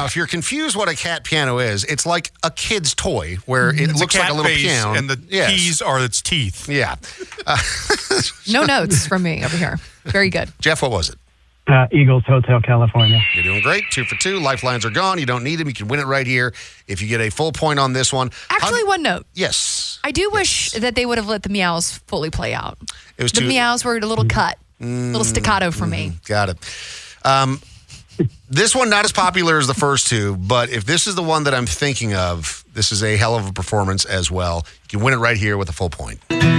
if you're confused what a cat piano is, it's like a kid's toy where it looks like a little piano. And the keys are its teeth. Yeah. No notes from me over here. Very good. Jeff, what was it? Eagles Hotel California. You're doing great. 2 for 2. Lifelines are gone. You don't need them. You can win it right here if you get a full point on this one. Actually, one note. Yes. I do wish that they would have let the meows fully play out. It was the meows were a little cut, a little staccato for me. Got it. This one, not as popular as the first two, but if this is the one that I'm thinking of, this is a hell of a performance as well. You can win it right here with a full point.